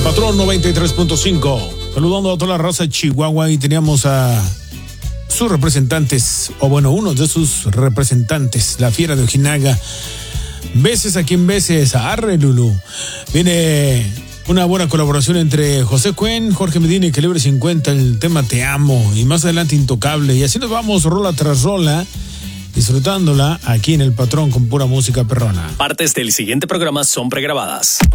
Patrón 93.5. Saludando a toda la raza de Chihuahua y teníamos a sus representantes, o bueno, uno de sus representantes, la Fiera de Ojinaga. Beses a quien beses, arre Lulu. Viene una buena colaboración entre José Cuen, Jorge Medina y Calibre 50, el tema Te Amo, y más adelante Intocable. Y así nos vamos rola tras rola, disfrutándola aquí en El Patrón con pura música perrona. Partes del siguiente programa son pregrabadas.